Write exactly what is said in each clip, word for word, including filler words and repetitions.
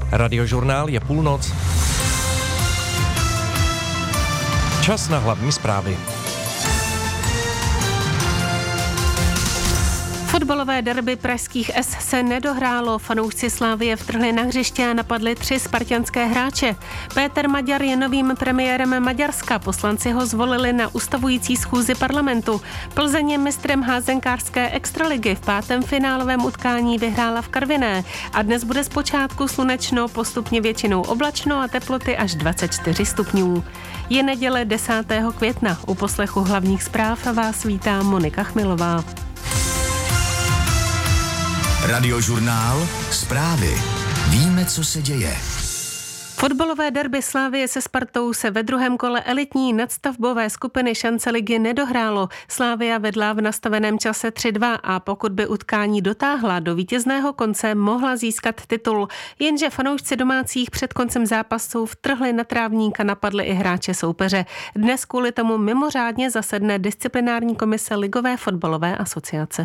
Radiožurnál je půlnoc. Čas na hlavní zprávy. Fotbalové derby pražských S se nedohrálo. Fanoušci Slavie vtrhli na hřiště a napadli tři spartanské hráče. Péter Maďar je novým premiérem Maďarska. Poslanci ho zvolili na ustavující schůzi parlamentu. Plzeň je mistrem házenkářské extraligy. V pátém finálovém utkání vyhrála v Karviné. A dnes bude zpočátku slunečno, postupně většinou oblačno a teploty až dvacet čtyři stupňů. Je neděle desátého května. U poslechu hlavních zpráv vás vítá Monika Chmilová. Radiožurnál, zprávy. Víme, co se děje. Fotbalové derby Slavie se Spartou se ve druhém kole elitní nadstavbové skupiny šance ligy nedohrálo. Slavia vedla v nastaveném čase tři dva a pokud by utkání dotáhla do vítězného konce, mohla získat titul. Jenže fanoušci domácích před koncem zápasu vtrhli na trávník a napadli i hráče soupeře. Dnes kvůli tomu mimořádně zasedne disciplinární komise Ligové fotbalové asociace.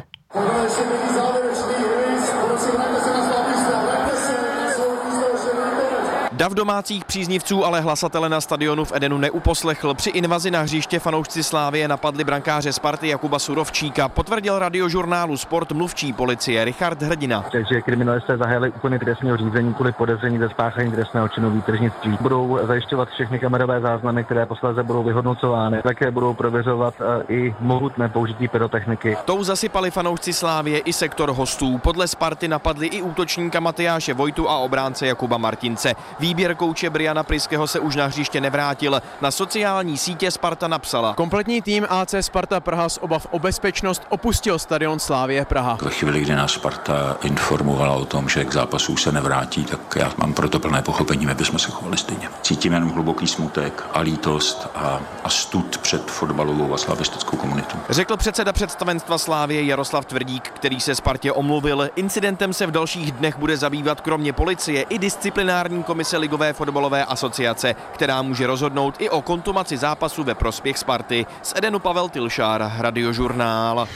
Dav domácích příznivců ale hlasatele na stadionu v Edenu neuposlechl. Při invazi na hřiště fanoušci Slavie napadli brankáře Sparty Jakuba Surovčíka, potvrdil Radiožurnálu Sport mluvčí policie Richard Hrdina. Takže kriminalisté zahájili úkony trestního řízení kvůli podezření ze spáchání trestného činu výtržnictví. Budou zajišťovat všechny kamerové záznamy, které posléze budou vyhodnocovány. Také budou prověřovat i mohutné použití pyrotechniky. Tou zasypali fanoušci Slavie i sektor hostů. Podle Sparty napadli i útočníka Matyáše Vojtu a obránce Jakuba Martince. Výběr kouče Briana Pryského se už na hřiště nevrátil. Na sociální sítě Sparta napsala: kompletní tým A C Sparta Praha z obav o bezpečnost opustil stadion Slavie Praha. Ve chvíli, kdy nás Sparta informovala o tom, že k zápasu se nevrátí, tak já mám proto plné pochopení, my bychom se chovali stejně. Cítím jen hluboký smutek a lítost a, a stud před fotbalovou a slavistickou komunitou. Řekl předseda představenstva Slavie Jaroslav Tvrdík, který se Spartě omluvil. Incidentem se v dalších dnech bude zabývat kromě policie i disciplinární komise Ligové fotbalové asociace, která může rozhodnout i o kontumaci zápasu ve prospěch Sparty. Z Edenu Pavel Tilšár, Radiožurnál.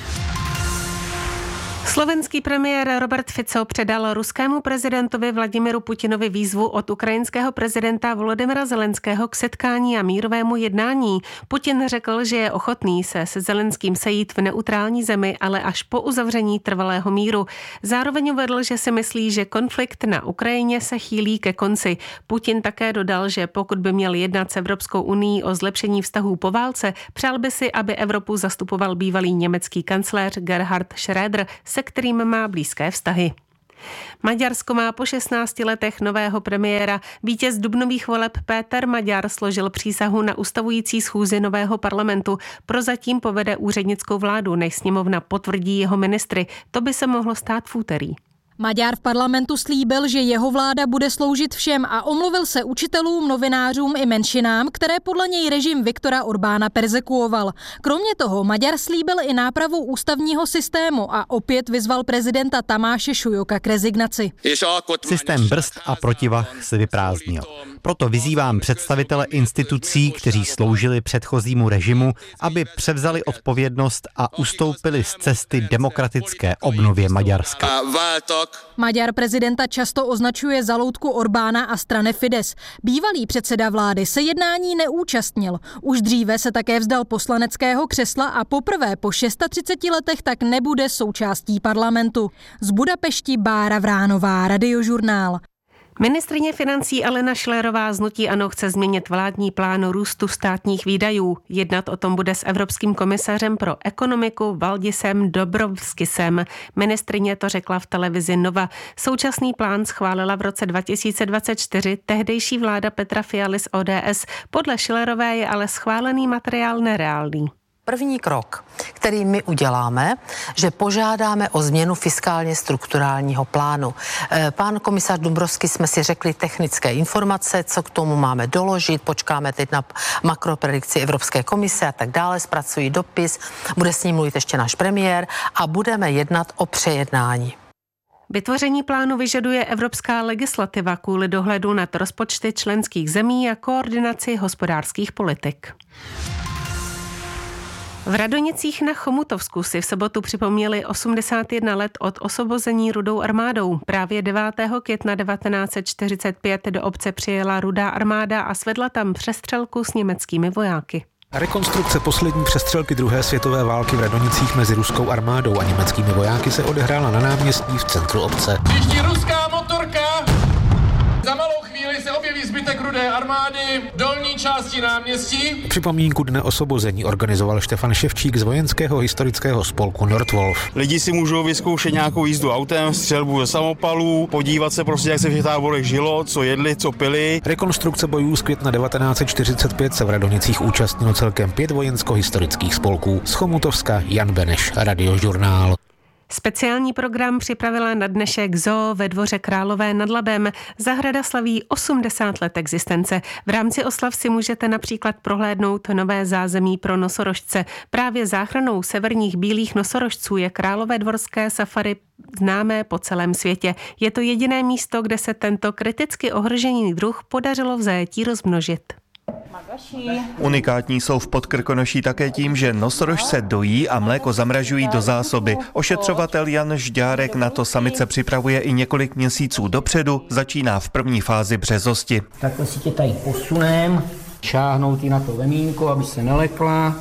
Slovenský premiér Robert Fico předal ruskému prezidentovi Vladimiru Putinovi výzvu od ukrajinského prezidenta Volodymyra Zelenského k setkání a mírovému jednání. Putin řekl, že je ochotný se se Zelenským sejít v neutrální zemi, ale až po uzavření trvalého míru. Zároveň uvedl, že si myslí, že konflikt na Ukrajině se chýlí ke konci. Putin také dodal, že pokud by měl jednat s Evropskou unií o zlepšení vztahů po válce, přál by si, aby Evropu zastupoval bývalý německý kancléř Gerhard Schröder, se kterým má blízké vztahy. Maďarsko má po šestnácti letech nového premiéra. Vítěz dubnových voleb Péter Maďar složil přísahu na ustavující schůzi nového parlamentu. Prozatím povede úřednickou vládu, než sněmovna potvrdí jeho ministry. To by se mohlo stát v úterý. Maďar v parlamentu slíbil, že jeho vláda bude sloužit všem a omluvil se učitelům, novinářům i menšinám, které podle něj režim Viktora Orbána perzekuoval. Kromě toho Maďar slíbil i nápravu ústavního systému a opět vyzval prezidenta Tamáše Šujoka k rezignaci. Systém brzd a protivah se vyprázdnil. Proto vyzývám představitele institucí, kteří sloužili předchozímu režimu, aby převzali odpovědnost a ustoupili z cesty demokratické obnově Maďarska. Maďar prezidenta často označuje za loutku Orbána a strany Fidesz. Bývalý předseda vlády se jednání neúčastnil. Už dříve se také vzdal poslaneckého křesla a poprvé po třiceti šesti letech tak nebude součástí parlamentu. Z Budapešti Bára Vránová, Radiožurnál. Ministryně financí Alena Schillerová z hnutí ANO chce změnit vládní plán růstu státních výdajů. Jednat o tom bude s evropským komisařem pro ekonomiku Valdisem Dombrovskisem. Ministryně to řekla v televizi Nova. Současný plán schválila v roce dva tisíce dvacet čtyři tehdejší vláda Petra Fialy z O D S. Podle Schillerové je ale schválený materiál nereálný. První krok, který my uděláme, že požádáme o změnu fiskálně strukturálního plánu. Pán komisař Dombrovskis jsme si řekli technické informace, co k tomu máme doložit, počkáme teď na makropredikci Evropské komise a tak dále, zpracují dopis, bude s ním mluvit ještě náš premiér a budeme jednat o přejednání. Vytvoření plánu vyžaduje evropská legislativa kvůli dohledu nad rozpočty členských zemí a koordinaci hospodářských politik. V Radonicích na Chomutovsku si v sobotu připomněli osmdesát jedna let od osvobození Rudou armádou. Právě devátého května devatenáct set čtyřicet pět do obce přijela Rudá armáda a svedla tam přestřelku s německými vojáky. Rekonstrukce poslední přestřelky druhé světové války v Radonicích mezi ruskou armádou a německými vojáky se odehrála na náměstí v centru obce. Příští ruská motorka! Za malou chvíli se objeví zbytek Rudé armády v dolní části náměstí. Připomínku dne osvobození organizoval Štefan Ševčík z vojenského historického spolku Nordwolf. Lidi si můžou vyzkoušet nějakou jízdu autem, střelbu ze samopalů, podívat se prostě, jak se v těch táborech žilo, co jedli, co pili. Rekonstrukce bojů z května devatenáct set čtyřicet pět se v Radonicích účastnilo celkem pět vojensko-historických spolků. Z Chomutovska Jan Beneš, Radiožurnál. Speciální program připravila na dnešek Zoo ve Dvoře Králové nad Labem. Zahrada slaví osmdesát let existence. V rámci oslav si můžete například prohlédnout nové zázemí pro nosorožce. Právě záchranou severních bílých nosorožců je Královédvorské safari známé po celém světě. Je to jediné místo, kde se tento kriticky ohrožený druh podařilo v zajetí rozmnožit. Unikátní jsou v Podkrkonoší také tím, že nosorožce dojí a mléko zamražují do zásoby. Ošetřovatel Jan Žďárek na to samice připravuje i několik měsíců dopředu, začíná v první fázi březosti. Takhle si tě tady posunem, šáhnout ji na to vemínko, aby se nelekla.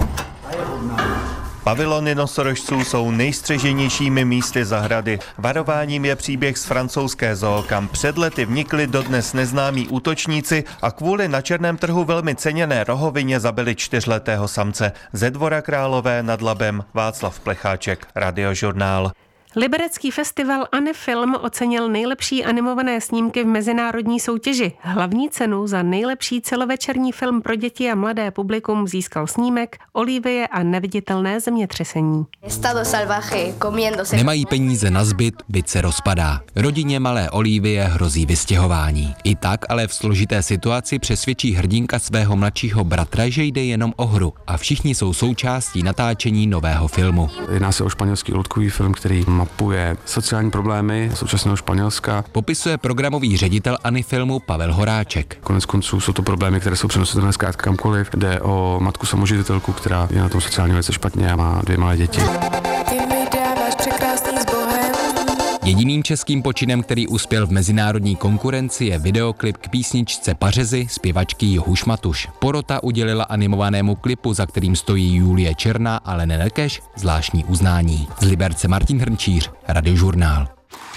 Pavilony nosorožců jsou nejstřeženějšími místy zahrady. Varováním je příběh z francouzské zoo, kam před lety vnikli dodnes neznámí útočníci a kvůli na černém trhu velmi ceněné rohovině zabili čtyřletého samce. Ze Dvora Králové nad Labem Václav Plecháček, Radiožurnál. Liberecký festival Anifilm ocenil nejlepší animované snímky v mezinárodní soutěži. Hlavní cenu za nejlepší celovečerní film pro děti a mladé publikum získal snímek Olivie a neviditelné zemětřesení. Nemají peníze na zbyt, byt se rozpadá. Rodině malé Olivie hrozí vystěhování. I tak ale v složité situaci přesvědčí hrdinka svého mladšího bratra, že jde jenom o hru a všichni jsou součástí natáčení nového filmu. Jedná se o španělský loutkový film, který mapuje sociální problémy současného Španělska. Popisuje programový ředitel Anifilmu Pavel Horáček. Konec konců jsou to problémy, které jsou přenositelné zkrátka kamkoliv. Jde o matku samoživitelku, která je na tom sociálně velice špatně a má dvě malé děti. Jediným českým počinem, který uspěl v mezinárodní konkurenci, je videoklip k písničce Pařezy zpěvačky Juhu Šmatuš. Porota udělila animovanému klipu, za kterým stojí Julie Černá a Lene Lekeš, zvláštní uznání. Z Liberce Martin Hrnčíř, Radiožurnál.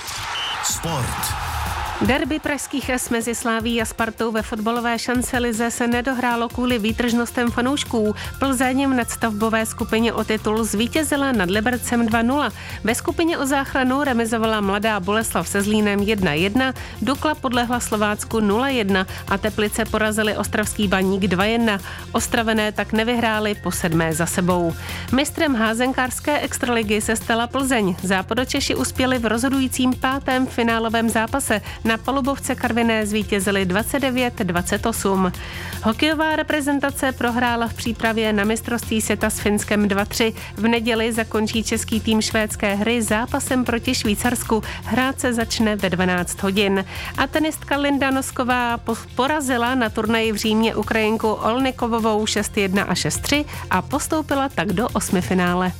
Sport. Derby pražských es mezi Sláví a Spartou ve fotbalové šancelize se nedohrálo kvůli výtržnostem fanoušků. Plzeň v nadstavbové skupině o titul zvítězila nad Libercem dva nula. Ve skupině o záchranu remizovala Mladá Boleslav se Zlínem jedna jedna, Dukla podlehla Slovácku nula jedna a Teplice porazili Ostravský Baník dva jedna. Ostravené tak nevyhráli po sedmé za sebou. Mistrem házenkářské extraligy se stala Plzeň. Západočeši uspěli v rozhodujícím pátém finálovém zápase. Na palubovce Karviné zvítězili dvacet devět dvacet osm. Hokejová reprezentace prohrála v přípravě na mistrovství světa s Finskem dva tři. V neděli zakončí český tým švédské hry zápasem proti Švýcarsku. Hrát se začne ve dvanáct hodin. A tenistka Linda Nosková porazila na turnaji v Římě Ukrajinku Olnikovovou šest jedna a šest tři a postoupila tak do osmifinále.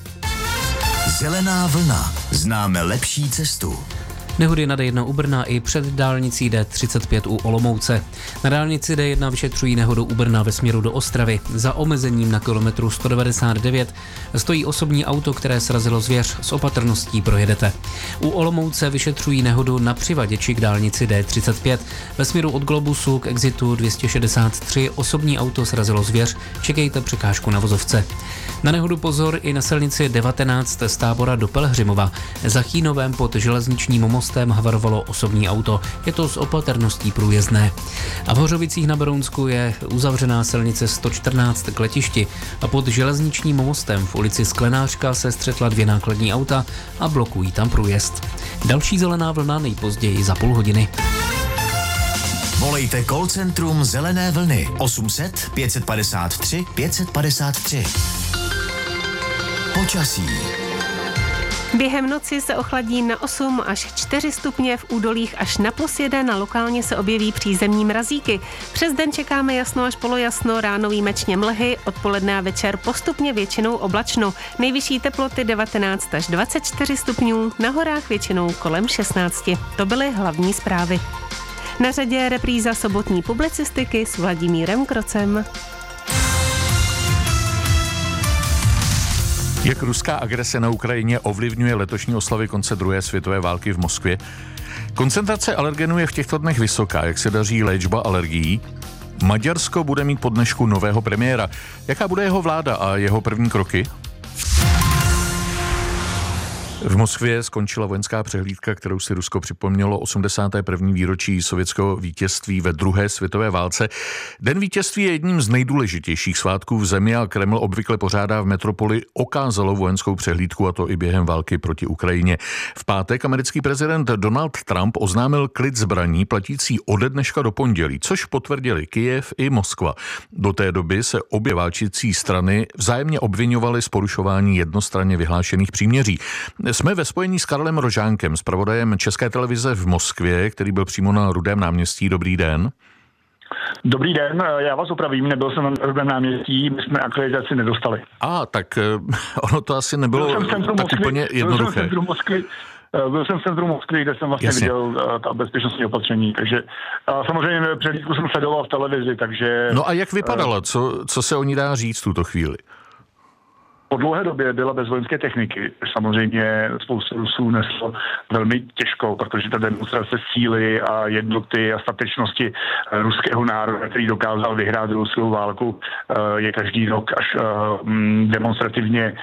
Zelená vlna. Známe lepší cestu. Nehody na dé jedna u Brna i před dálnicí dé třicet pět u Olomouce. Na dálnici dé jedna vyšetřují nehodu u Brna ve směru do Ostravy. Za omezením na kilometru sto devadesát devět stojí osobní auto, které srazilo zvěř. S opatrností projedete. U Olomouce vyšetřují nehodu na přivaděči k dálnici dé třicet pět. Ve směru od Globusu k exitu dvě stě šedesát tři osobní auto srazilo zvěř. Čekejte překážku na vozovce. Na nehodu pozor i na silnici devatenáct z Tábora do Pelhřimova. Za Chýnovem pod železničním mostem havarovalo osobní auto. Je to s opatrností průjezdné. A v Hořovicích na Berounsku je uzavřená silnice sto čtrnáct k letišti a pod železničním mostem v ulici Sklenářka se střetla dvě nákladní auta a blokují tam průjezd. Další zelená vlna nejpozději za půl hodiny. Volejte call centrum Zelené vlny osm set pět padesát tři pět padesát tři. Počasí. Během noci se ochladí na osm až čtyři stupně, v údolích až na plus jeden a lokálně se objeví přízemní mrazíky. Přes den čekáme jasno až polojasno, ráno výjimečně mlhy, odpoledne a večer postupně většinou oblačno. Nejvyšší teploty devatenáct až dvacet čtyři stupňů, na horách většinou kolem šestnáct. To byly hlavní zprávy. Na řadě je repríza sobotní publicistiky s Vladimírem Krocem. Jak ruská agrese na Ukrajině ovlivňuje letošní oslavy konce druhé světové války v Moskvě? Koncentrace alergenů je v těchto dnech vysoká, jak se daří léčba alergií? Maďarsko bude mít po dnešku nového premiéra. Jaká bude jeho vláda a jeho první kroky? V Moskvě skončila vojenská přehlídka, kterou si Rusko připomnělo osmdesáté první výročí sovětského vítězství ve druhé světové válce. Den vítězství je jedním z nejdůležitějších svátků v zemi a Kreml obvykle pořádá v metropoli okázalou vojenskou přehlídku, a to i během války proti Ukrajině. V pátek americký prezident Donald Trump oznámil klid zbraní platící ode dneška do pondělí, což potvrdili Kyjev i Moskva. Do té doby se obě válčící strany vzájemně obviňovaly z porušování jednostranně vyhlášených příměří. Jsme ve spojení s Karlem Rožánkem, zpravodajem České televize v Moskvě, který byl přímo na Rudém náměstí. Dobrý den. Dobrý den, já vás opravím, nebyl jsem na Rudém náměstí, my jsme akreditaci nedostali. A, tak ono to asi nebylo tak Moskvy, úplně jednoduché. Byl jsem v centru Moskvy, byl jsem v centru Moskvy, kde jsem vlastně Jasně. viděl ta bezpečnostní opatření, takže a samozřejmě přehlídku jsem sledoval v televizi, takže... No a jak vypadala, co, co se o ní dá říct v tuto chvíli? Po dlouhé době byla bez vojenské techniky. Samozřejmě spoustu Rusů neslo velmi těžko, protože ta demonstrace síly a jednoty a statečnosti ruského národa, který dokázal vyhrát ruskou válku, je každý rok až demonstrativně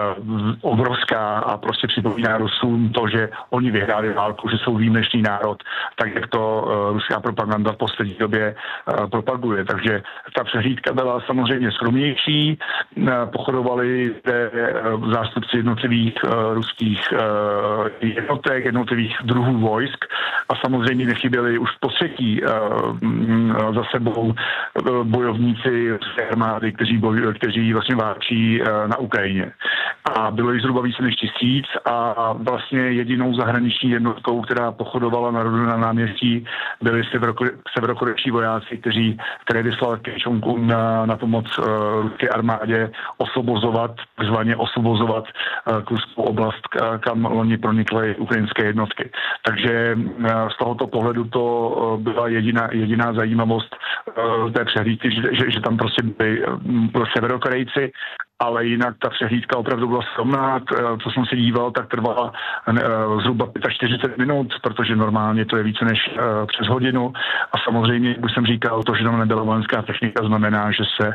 obrovská a prostě připomíná Rusům to, že oni vyhráli válku, že jsou výjimečný národ, tak jak to ruská propaganda v poslední době propaguje. Takže ta přehlídka byla samozřejmě skromnější, pochodovali zástupci jednotlivých uh, ruských uh, jednotek, jednotlivých druhů vojsk a samozřejmě nechyběli už po třetí uh, za sebou uh, bojovníci ruské armády, kteří, boj, kteří vlastně válčí uh, na Ukrajině. A bylo jich zhruba více než tisíc a vlastně jedinou zahraniční jednotkou, která pochodovala na rodu na náměstí, byli severokorejští vojáci, kteří, které vyslal Kim Jong-un na, na pomoc uh, ruské armádě osvobozovat takzvaně osvobozovat Kurskou oblast, kam loni pronikly ukrajinské jednotky. Takže z tohoto pohledu to byla jediná, jediná zajímavost té přehlídky, že, že, že tam prostě byli severokorejci, ale jinak ta přehlídka opravdu byla skromná. Co jsem se díval, tak trvala zhruba čtyřicet pět minut, protože normálně to je více než přes hodinu. A samozřejmě, jak už jsem říkal, to, že tam nebyla vojenská technika, znamená, že se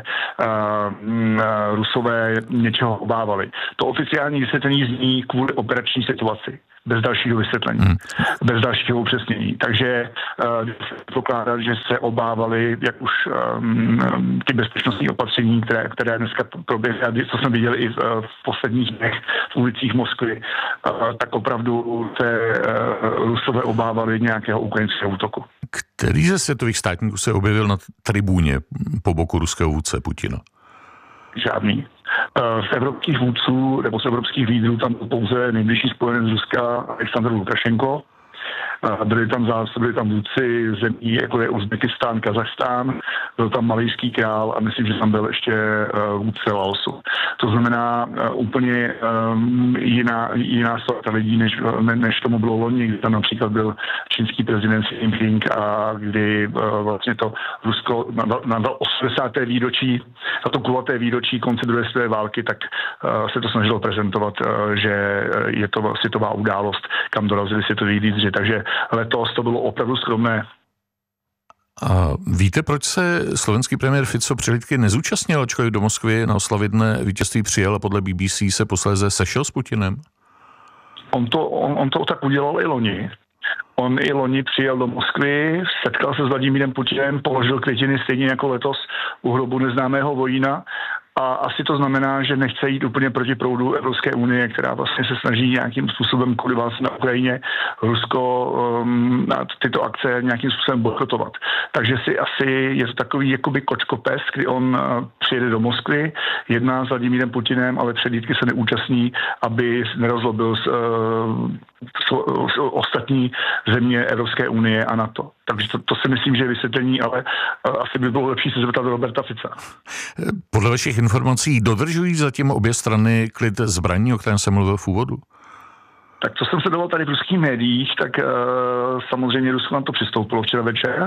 Rusové něčeho obávali. To oficiální vysvětlení zní kvůli operační situaci. Bez dalšího vysvětlení, hmm. bez dalšího upřesnění. Takže uh, pokládat, že se obávali, jak už um, ty bezpečnostní opatření, které, které dneska proběhly, co jsme viděli i v, v posledních dnech v ulicích Moskvy, uh, tak opravdu se uh, Rusové obávali nějakého ukrajinského útoku. Který ze světových státníků se objevil na tribuně po boku ruského vůdce Putina? Žádný. Z evropských vůdců nebo z evropských lídrů tam byl pouze nejbližší spojenec Ruska Alexandr Lukašenko. Byli tam zástupci, byli tam vůdci zemí, jako je Uzbekistán, Kazachstán, byl tam malajský král a myslím, že tam byl ještě vůdce Laosu. To znamená úplně jiná, jiná sorta lidí, než, než tomu bylo loni, kdy tam například byl čínský prezident Xi Jinping a kdy vlastně to Rusko na, na osmdesáté výročí, na to kulaté výročí konce druhé světové války, tak se to snažilo prezentovat, že je to světová událost, kam dorazili světoví lídři. Takže letos to bylo opravdu skromné. A víte, proč se slovenský premiér Fico přehlídky nezúčastnil, ačkoliv do Moskvy na oslavě dne vítězství přijel a podle B B C se posléze sešel s Putinem? On to, on, on to tak udělal i loni. On i loni přijel do Moskvy, setkal se s Vladimírem Putinem, položil květiny stejně jako letos u hrobu neznámého vojína A asi to znamená, že nechce jít úplně proti proudu Evropské unie, která vlastně se snaží nějakým způsobem kvůli válce na Ukrajině Rusko um, tyto akce nějakým způsobem bojkotovat. Takže si asi je to takový jakoby kočkopes, kdy on uh, přijede do Moskvy, jedná s Vladimírem Putinem, ale předjídky se neúčastní, aby nerozlobil s, uh, s, s ostatní země Evropské unie a NATO. Takže to, to si myslím, že je vysvětlení, ale uh, asi by bylo lepší se zeptat Roberta Fica. Podle vašich informací dodržují zatím obě strany klid zbraní, o kterém jsem mluvil v úvodu? Tak co jsem se dovolil tady v ruských médiích, tak uh, samozřejmě Rusko na to přistoupilo včera večer,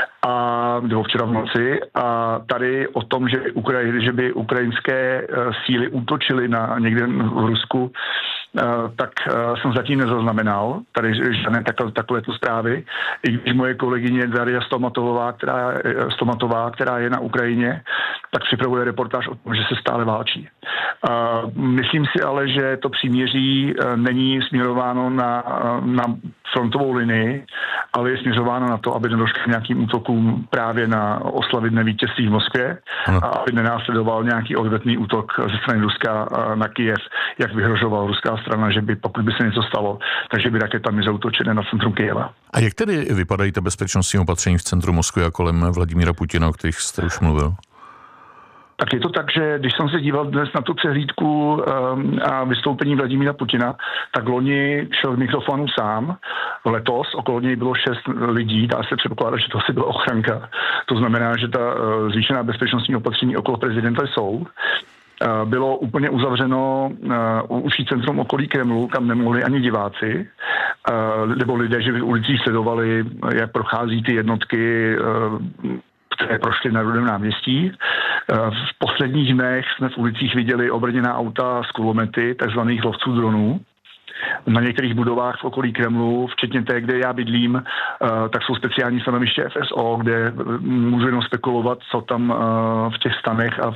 a, nebo včera v noci, a tady o tom, že, Ukraj, že by ukrajinské uh, síly útočily na někde v Rusku, Uh, tak uh, jsem zatím nezaznamenal tady žádné takové, takovéto zprávy. I když moje kolegyně Daria Stomatová, která, Stomatová, která je na Ukrajině, tak připravuje reportáž o tom, že se stále válčí. Uh, myslím si ale, že to příměří uh, není směrováno na, uh, na frontovou linii, ale je směřováno na to, aby nedošlo k nějakým útokům právě na oslavy vítězství v Moskvě a aby nenásledoval nějaký odvetný útok ze strany Ruska uh, na Kyjev, jak vyhrožoval ruská strana, že by, pokud by se něco stalo, takže by raketami zaútočené na centrum Kyjeva. A jak tedy vypadají ta bezpečnostní opatření v centru Moskvy a kolem Vladimíra Putina, o kterých jste už mluvil? Tak je to tak, že když jsem se díval dnes na tu přehlídku um, a vystoupení Vladimíra Putina, tak loni šel v mikrofonu sám. Letos okolo něj bylo šest lidí, dá se předpokládat, že to asi byla ochranka. To znamená, že ta uh, zvýšená bezpečnostní opatření okolo prezidenta jsou. Bylo úplně uzavřeno uh, užší centrum okolí Kremlu, kam nemohli ani diváci, uh, nebo lidé, že v ulicích sledovali, jak prochází ty jednotky, uh, které prošly na Rudém náměstí. Uh, v posledních dnech jsme v ulicích viděli obrněná auta z kulomety, takzvaných lovců dronů. Na některých budovách v okolí Kremlu, včetně té, kde já bydlím, tak jsou speciální stanoviště F S O, kde můžu jenom spekulovat, co tam v těch stanech a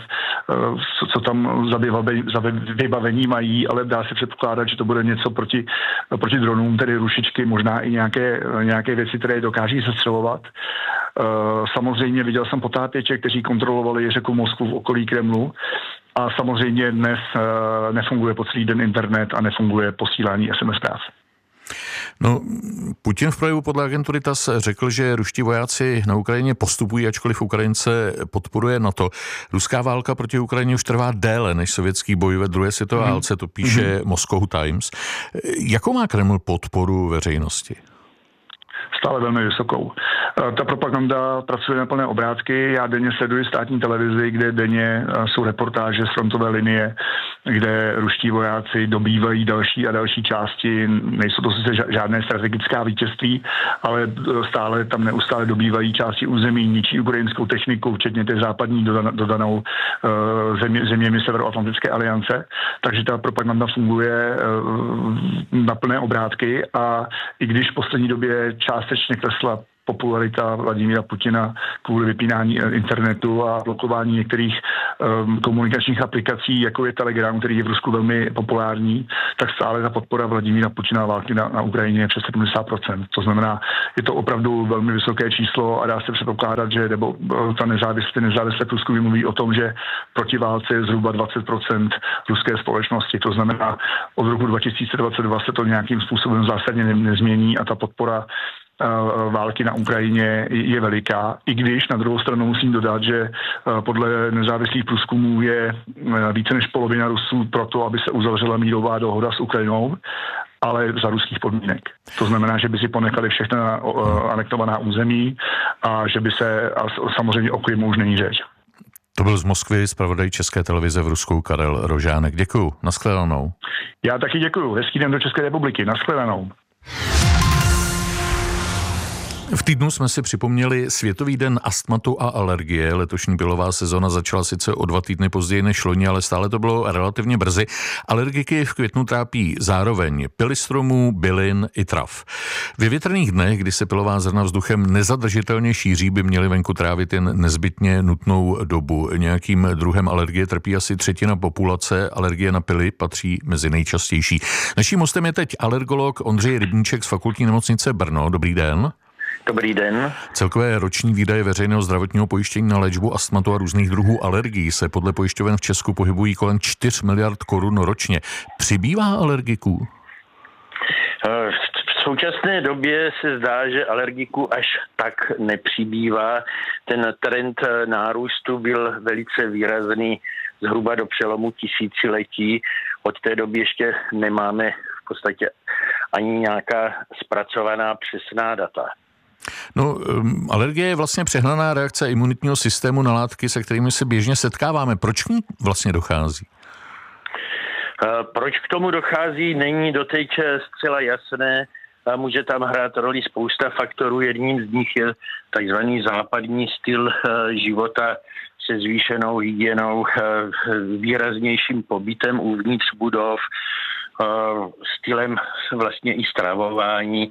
co tam za vybavení mají, ale dá se předpokládat, že to bude něco proti, proti dronům, tedy rušičky, možná i nějaké, nějaké věci, které dokáží sestřelovat. Samozřejmě viděl jsem potápěče, kteří kontrolovali řeku Moskvu v okolí Kremlu. A samozřejmě dnes uh, nefunguje po celý den internet a nefunguje posílání es em es zpráv. No, Putin v projevu podle agentury T A S řekl, že ruští vojáci na Ukrajině postupují, ačkoliv Ukrajince podporuje NATO. Ruská válka proti Ukrajině už trvá déle než sovětský boj ve druhé světové mm. válce, to píše mm. Moscow Times. Jakou má Kreml podporu veřejnosti? Stále velmi vysokou. Ta propaganda pracuje na plné obrátky. Já denně sleduji státní televizi, kde denně jsou reportáže z frontové linie, kde ruští vojáci dobývají další a další části. Nejsou to sice žádné strategická vítězství, ale stále tam neustále dobývají části území, ničí ukrajinskou techniku, včetně té západní dodanou země, zeměmi Severoatlantické aliance. Takže ta propaganda funguje na plné obrátky a i když v poslední době částečně klesla popularita Vladimíra Putina kvůli vypínání internetu a blokování některých um, komunikačních aplikací, jako je Telegram, který je v Rusku velmi populární, tak stále ta podpora Vladimíra Putina války na, na Ukrajině je přes sedmdesát procent. To znamená, je to opravdu velmi vysoké číslo a dá se předpokládat, že nebo ta nezávislé, nezávislé průzkumy mluví o tom, že proti válce je zhruba dvacet procent ruské společnosti. To znamená, od roku dva tisíce dvacet dva se to nějakým způsobem zásadně nezmění a ta podpora války na Ukrajině je veliká, i když na druhou stranu musím dodat, že podle nezávislých průzkumů je více než polovina Rusů proto, aby se uzavřela mírová dohoda s Ukrajinou, ale za ruských podmínek. To znamená, že by si ponechali všechna anektovaná území a že by se, a samozřejmě o Krymu už není řeč. To byl z Moskvy zpravodaj České televize v Rusku Karel Rožánek. Děkuju. Nashledanou. Já taky děkuju. Hezký den do České republiky. Nashledanou. V týdnu jsme si připomněli Světový den astmatu a alergie. Letošní pilová sezona začala sice o dva týdny později než loni, ale stále to bylo relativně brzy. Alergiky v květnu trápí zároveň pily stromů, bylin i trav. Ve větrných dnech, kdy se pilová zrna vzduchem nezadržitelně šíří, by měly venku trávit jen nezbytně nutnou dobu. Nějakým druhem alergie trpí asi třetina populace. Alergie na pily patří mezi nejčastější. Naším hostem je teď alergolog Ondřej Rybníček z Fakultní nemocnice Brno. Dobrý den. Dobrý den. Celkové roční výdaje veřejného zdravotního pojištění na léčbu astmatu a různých druhů alergií se podle pojišťoven v Česku pohybují kolem čtyři miliard korun ročně. Přibývá alergiků? V současné době se zdá, že alergiků až tak nepřibývá. Ten trend nárůstu byl velice výrazný zhruba do přelomu tisíciletí. Od té doby ještě nemáme v podstatě ani nějaká zpracovaná přesná data. No, um, alergie je vlastně přehnaná reakce imunitního systému na látky, se kterými se běžně setkáváme. Proč k ní vlastně dochází? Proč k tomu dochází, není doteď zcela jasné. Může tam hrát roli spousta faktorů. Jedním z nich je takzvaný západní styl života se zvýšenou hygienou, výraznějším pobytem uvnitř budov, stylem vlastně i stravování,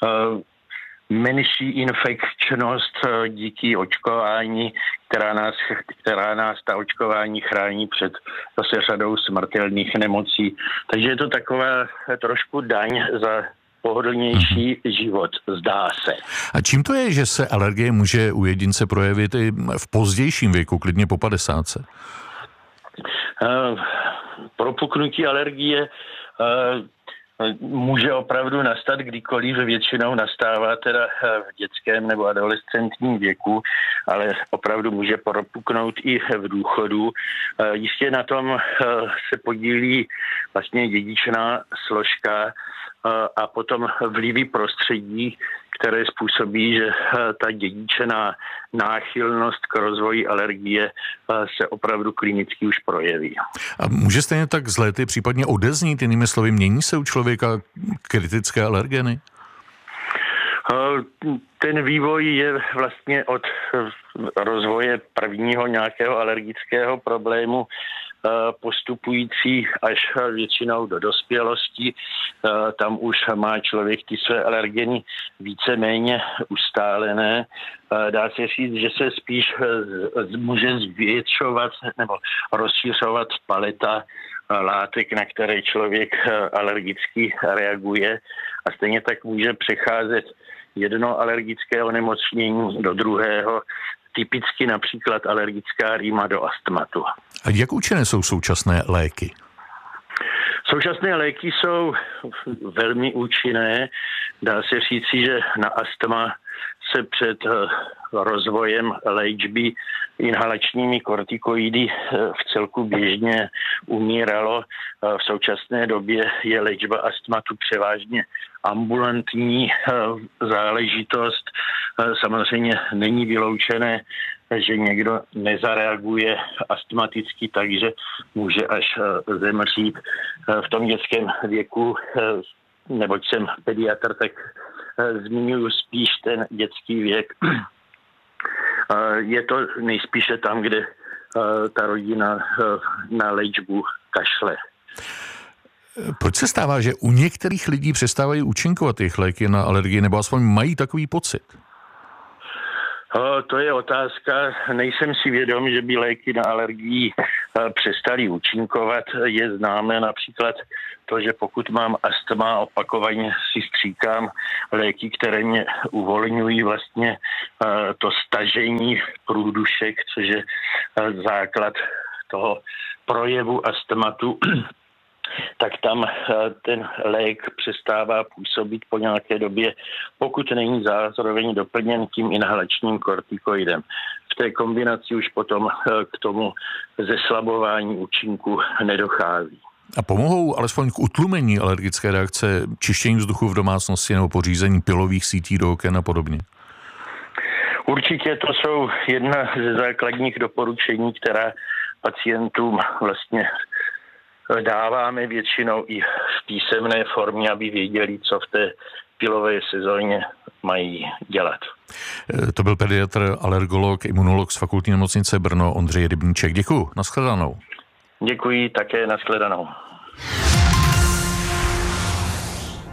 menší infekčnost díky očkování, která nás, která nás ta očkování chrání před zase řadou smrtelných nemocí. Takže je to taková trošku daň za pohodlnější hmm. život, zdá se. A čím to je, že se alergie může u jedince projevit i v pozdějším věku, klidně po padesátce? Uh, propuknutí alergie uh, může opravdu nastat kdykoliv, většinou nastává teda v dětském nebo adolescentním věku, ale opravdu může propuknout i v důchodu. Jistě na tom se podílí vlastně dědičná složka a potom vlivy prostředí, které způsobí, že ta dědičná náchylnost k rozvoji alergie se opravdu klinicky už projeví. A může stejně tak z léty případně odeznít, jinými slovy, mění se u člověka kritické alergeny? Ten vývoj je vlastně od rozvoje prvního nějakého alergického problému postupující až většinou do dospělosti. Tam už má člověk ty své alergeny víceméně ustálené. Dá se říct, že se spíš může zvětšovat nebo rozšiřovat paleta látek, na které člověk alergicky reaguje, a stejně tak může přecházet jedno alergické onemocnění do druhého, typicky například alergická rýma do astmatu. A jak účinné jsou současné léky? Současné léky jsou velmi účinné. Dá se říci, že na astma se před rozvojem léčby inhalačními kortikoidy v celku běžně umíralo. V současné době je léčba astmatu převážně ambulantní záležitost. Samozřejmě není vyloučené, že někdo nezareaguje astmaticky, takže může až zemřít. V tom dětském věku, neboť jsem pediatr, tak zmiňuji spíš ten dětský věk. Je to nejspíše tam, kde ta rodina na léčbu kašle. Proč se stává, že u některých lidí přestávají účinkovat jejich léky na alergii, nebo aspoň mají takový pocit? To je otázka. Nejsem si vědom, že by léky na alergii přestaly účinkovat. Je známé například to, že pokud mám astma, opakovaně si stříkám léky, které mě uvolňují vlastně to stažení průdušek, což je základ toho projevu astmatu, tak tam ten lék přestává působit po nějaké době, pokud není zároveň doplněn tím inhalačním kortikoidem. V té kombinaci už potom k tomu zeslabování účinku nedochází. A pomohou alespoň k utlumení alergické reakce čištění vzduchu v domácnosti nebo pořízení pilových sítí do oken a podobně? Určitě to jsou jedna ze základních doporučení, která pacientům vlastně dáváme většinou i v písemné formě, aby věděli, co v té pilové sezóně mají dělat. To byl pediatr, alergolog, imunolog z Fakultní nemocnice Brno Ondřej Rybníček. Děkuju, nashledanou. Děkuji, také nashledanou.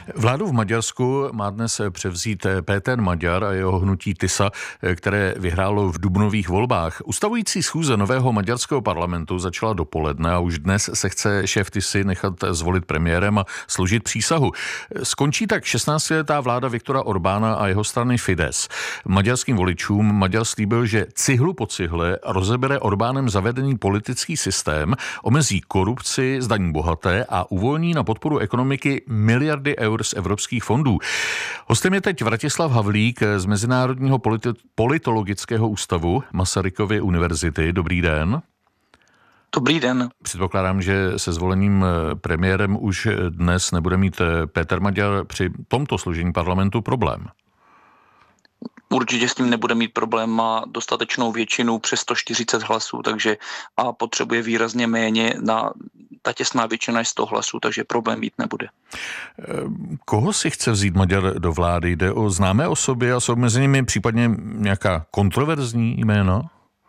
Vládu v Maďarsku má dnes převzít Péter Magyar a jeho hnutí Tisa, které vyhrálo v dubnových volbách. Ustavující schůze nového maďarského parlamentu začala dopoledne a už dnes se chce šéf Tisy nechat zvolit premiérem a složit přísahu. Skončí tak šestnáctiletá vláda Viktora Orbána a jeho strany Fidesz. Maďarským voličům Maďar slíbil, že cihlu po cihle rozebere Orbánem zavedený politický systém, omezí korupci, zdaní bohaté a uvolní na podporu ekonomiky miliardy eur z evropských fondů. Hostem je teď Vratislav Havlík z Mezinárodního politi- politologického ústavu Masarykovy univerzity. Dobrý den. Dobrý den. Předpokládám, že se zvoleným premiérem už dnes nebude mít Péter Magyar při tomto složení parlamentu problém. Určitě s tím nebude mít problém, má dostatečnou většinu přes sto čtyřicet hlasů, takže a potřebuje výrazně méně, na ta těsná většina je sto hlasů, takže problém mít nebude. Koho si chce vzít Maďar do vlády? Jde o známé osoby a jsou mezi nimi případně nějaká kontroverzní jména?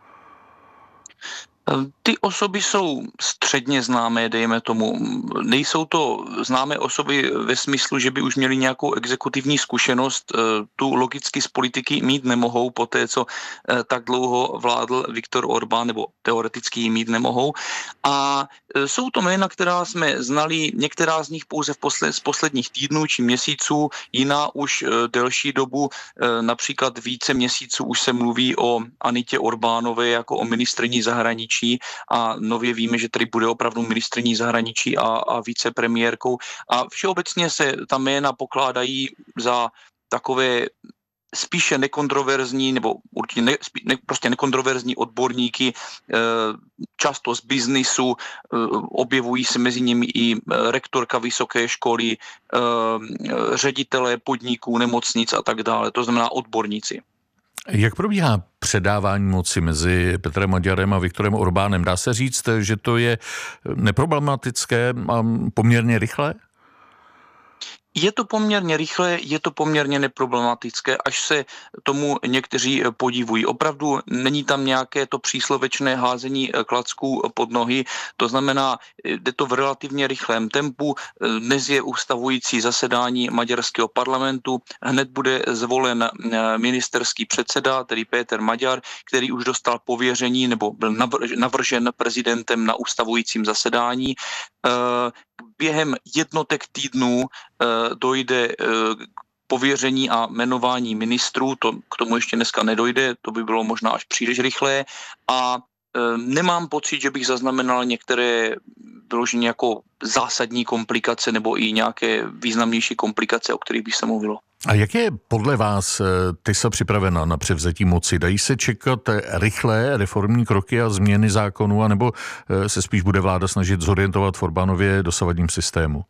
Ty osoby jsou středně známé, dejme tomu. Nejsou to známé osoby ve smyslu, že by už měli nějakou exekutivní zkušenost. Tu logicky z politiky mít nemohou, po té, co tak dlouho vládl Viktor Orbán, nebo teoreticky ji mít nemohou. A jsou to jména, která jsme znali, některá z nich pouze v posled, z posledních týdnů či měsíců, jiná už delší dobu, například více měsíců už se mluví o Anitě Orbánové jako o ministryni zahraničí a nově víme, že tady bude opravdu ministryní zahraničí a, a vicepremiérkou a všeobecně se ta jména pokládají za takové spíše nekontroverzní nebo určitě ne, ne, prostě nekontroverzní odborníky, často z biznisu, objevují se mezi nimi i rektorka vysoké školy, ředitelé podniků, nemocnic a tak dále, to znamená odborníci. Jak probíhá předávání moci mezi Petrem Magyarem a Viktorem Orbánem? Dá se říct, že to je neproblematické a poměrně rychlé? Je to poměrně rychle, je to poměrně neproblematické, až se tomu někteří podivují. Opravdu není tam nějaké to příslovečné házení klacků pod nohy, to znamená, jde to v relativně rychlém tempu. Dnes je ustavující zasedání maďarského parlamentu, hned bude zvolen ministerský předseda, tedy Péter Magyar, který už dostal pověření nebo byl navržen prezidentem na ustavujícím zasedání. Během jednotek týdnů dojde k pověření a jmenování ministrů, to k tomu ještě dneska nedojde, to by bylo možná až příliš rychlé a nemám pocit, že bych zaznamenal některé vyloženě jako zásadní komplikace nebo i nějaké významnější komplikace, o kterých by se mluvilo. A jak je podle vás Tisa připravena na převzetí moci? Dají se čekat rychlé reformní kroky a změny zákonů, anebo se spíš bude vláda snažit zorientovat v Orbánově dosavadním systému?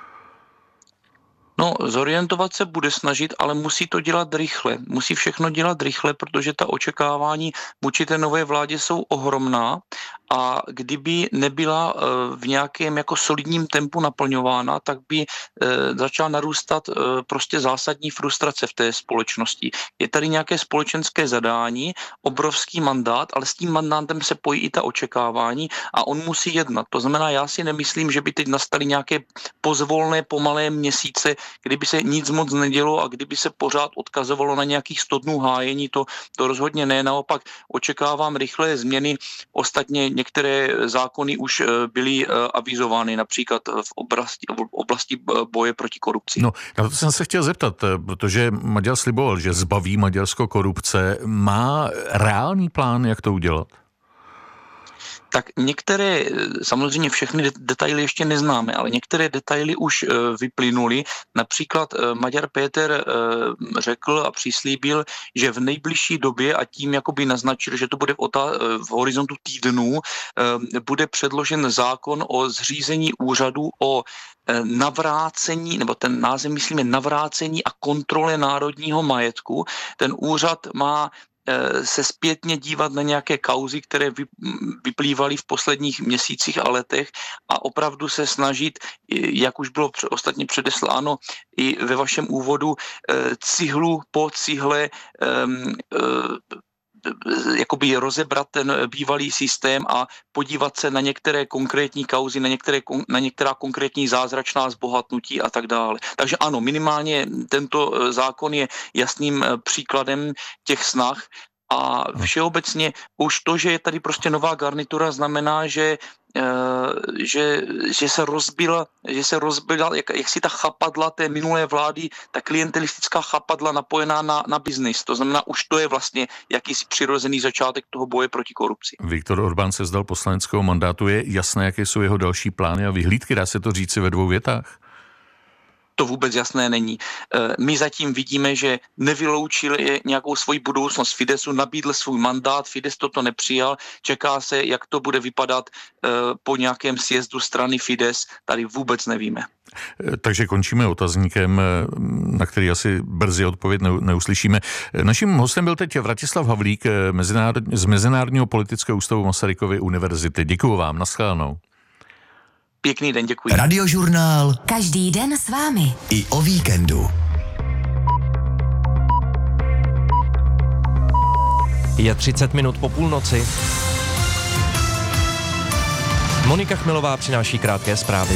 No, zorientovat se bude snažit, ale musí to dělat rychle. Musí všechno dělat rychle, protože ta očekávání vůči té nové vládě jsou ohromná a kdyby nebyla v nějakém jako solidním tempu naplňována, tak by začala narůstat prostě zásadní frustrace v té společnosti. Je tady nějaké společenské zadání, obrovský mandát, ale s tím mandátem se pojí i ta očekávání a on musí jednat. To znamená, já si nemyslím, že by teď nastaly nějaké pozvolné, pomalé měsíce, kdyby se nic moc nedělo a kdyby se pořád odkazovalo na nějakých sto dnů hájení, to, to rozhodně ne. Naopak očekávám rychlé změny. Ostatně některé zákony už byly avizovány, například v oblasti, v oblasti boje proti korupci. No, na to jsem se chtěl zeptat, protože Maďar sliboval, že zbaví Maďarsko korupce. Má reálný plán, jak to udělat? Tak některé, samozřejmě všechny detaily ještě neznáme, ale některé detaily už vyplynuly. Například Maďar Péter řekl a přislíbil, že v nejbližší době a tím jakoby naznačil, že to bude v, otá- v horizontu týdnů, bude předložen zákon o zřízení úřadu o navrácení, nebo ten název myslíme navrácení a kontrole národního majetku. Ten úřad má se zpětně dívat na nějaké kauzy, které vyplývaly v posledních měsících a letech a opravdu se snažit, jak už bylo ostatně předesláno i ve vašem úvodu, cihlu po cihle jakoby rozebrat ten bývalý systém a podívat se na některé konkrétní kauzy, na, některé, na některá konkrétní zázračná zbohatnutí a tak dále. Takže ano, minimálně tento zákon je jasným příkladem těch snah a všeobecně už to, že je tady prostě nová garnitura, znamená, že Že, že se rozbila, že se rozbila jak, jak si ta chapadla té minulé vlády, ta klientelistická chapadla napojená na, na biznis. To znamená, už to je vlastně jakýsi přirozený začátek toho boje proti korupci. Viktor Orbán se vzdal poslaneckého mandátu. Je jasné, jaké jsou jeho další plány a vyhlídky? Dá se to říci ve dvou větách? To vůbec jasné není. My zatím vidíme, že nevyloučil nějakou svoji budoucnost Fidesu, nabídl svůj mandát, Fides toto nepřijal, čeká se, jak to bude vypadat po nějakém sjezdu strany Fides, tady vůbec nevíme. Takže končíme otazníkem, na který asi brzy odpověď neuslyšíme. Naším hostem byl teď Vratislav Havlík z Mezinárodního politického ústavu Masarykovy univerzity. Děkuju vám, nashledanou. Pěkný den, děkuji. Radiožurnál. Každý den s vámi. I o víkendu. Je třicet minut po půlnoci. Monika Chmelová přináší krátké zprávy.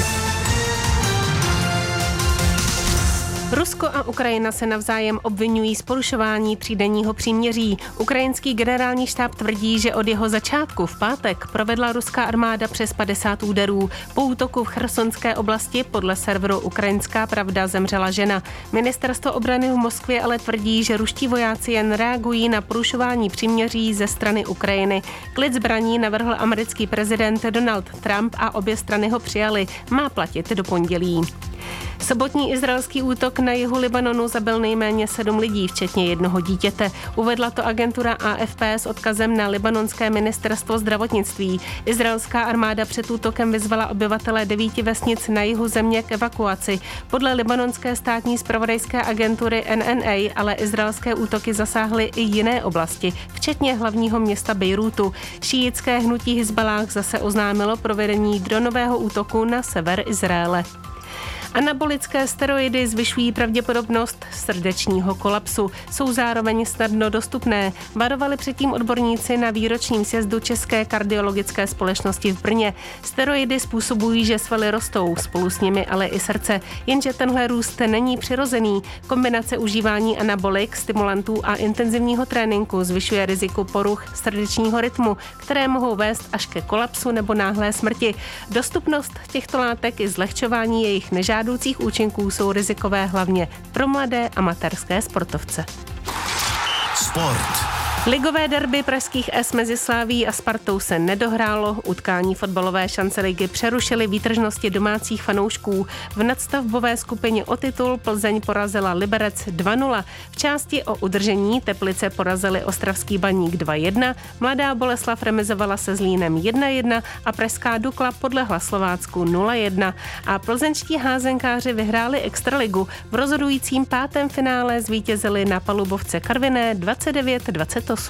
Rusko a Ukrajina se navzájem obvinují z porušování třídenního příměří. Ukrajinský generální štáb tvrdí, že od jeho začátku v pátek provedla ruská armáda přes padesát úderů. Po útoku v Chersonské oblasti podle serveru Ukrajinská pravda zemřela žena. Ministerstvo obrany v Moskvě ale tvrdí, že ruští vojáci jen reagují na porušování příměří ze strany Ukrajiny. Klid zbraní navrhl americký prezident Donald Trump a obě strany ho přijali. Má platit do pondělí. Sobotní izraelský útok na jihu Libanonu zabil nejméně sedm lidí, včetně jednoho dítěte. Uvedla to agentura A F P s odkazem na libanonské ministerstvo zdravotnictví. Izraelská armáda před útokem vyzvala obyvatele devíti vesnic na jihu země k evakuaci. Podle libanonské státní zpravodajské agentury N N A ale izraelské útoky zasáhly i jiné oblasti, včetně hlavního města Bejrútu. Šíitské hnutí Hizbalách zase oznámilo provedení dronového útoku na sever Izraele. Anabolické steroidy zvyšují pravděpodobnost srdečního kolapsu. Jsou zároveň snadno dostupné. Varovali předtím odborníci na výročním sjezdu České kardiologické společnosti v Brně. Steroidy způsobují, že svaly rostou, spolu s nimi ale i srdce. Jenže tenhle růst není přirozený. Kombinace užívání anabolik, stimulantů a intenzivního tréninku zvyšuje riziko poruch srdečního rytmu, které mohou vést až ke kolapsu nebo náhlé smrti. Dostupnost těchto látek i zlehčování jejich nežádoucích účinků jsou rizikové hlavně pro mladé amatérské sportovce. Sport. Ligové derby pražských S mezi Slavií a Spartou se nedohrálo. Utkání fotbalové šance ligy přerušily výtržnosti domácích fanoušků. V nadstavbové skupině o titul Plzeň porazila Liberec dva nula. V části o udržení Teplice porazili Ostravský Baník dva jedna, Mladá Boleslav remizovala se Zlínem jedna jedna a pražská Dukla podlehla Slovácku nula jedna. A plzeňští házenkáři vyhráli extraligu. V rozhodujícím pátém finále zvítězili na palubovce Karviné dvacet devět dvacet osm.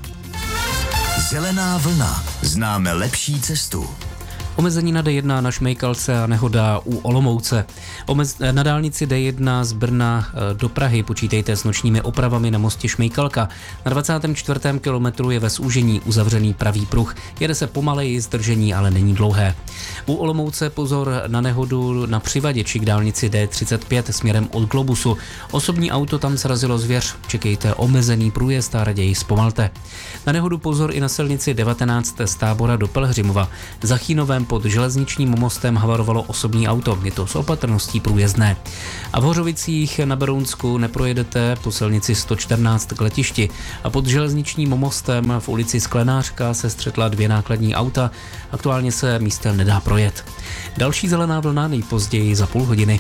Zelená vlna. Známe lepší cestu. Omezení na D jedna na Šmejkalce a nehoda u Olomouce. Omez, na dálnici D jedna z Brna do Prahy počítejte s nočními opravami na mostě Šmejkalka. Na dvacátém čtvrtém kilometru je ve zúžení uzavřený pravý pruh. Jede se pomaleji, zdržení ale není dlouhé. U Olomouce pozor na nehodu na přivaděči k dálnici D třicet pět směrem od Globusu. Osobní auto tam srazilo zvěř. Čekejte omezený průjezd a raději zpomalte. Na nehodu pozor i na silnici devatenáct z Tábora do Pelhřimova. Za Chínovem pod železničním mostem havarovalo osobní auto. Je to s opatrností průjezdné. A v Hořovicích na Berounsku neprojedete po silnici sto čtrnáct k letišti. A pod železničním mostem v ulici Sklenářka se střetla dvě nákladní auta. Aktuálně se místem nedá projet. Další zelená vlna nejpozději za půl hodiny.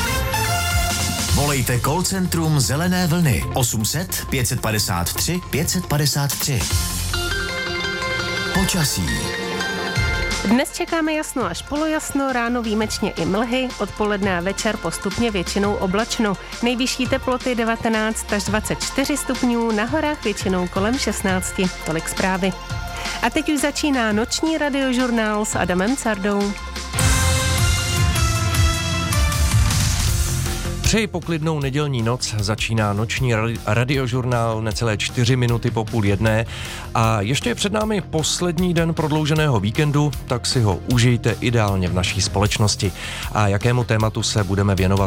Volejte call centrum Zelené vlny osm set pět padesát tři pět padesát tři. Počasí. Dnes čekáme jasno až polojasno, ráno výjimečně i mlhy, odpoledne a večer postupně většinou oblačno. Nejvyšší teploty devatenáct až dvacet čtyři stupňů, na horách většinou kolem šestnáct. Tolik zprávy. A teď už začíná noční radiožurnál s Adamem Cardou. Přeji poklidnou nedělní noc, začíná noční radiožurnál necelé čtyři minuty po půl jedné a ještě je před námi poslední den prodlouženého víkendu, tak si ho užijte ideálně v naší společnosti. A jakému tématu se budeme věnovat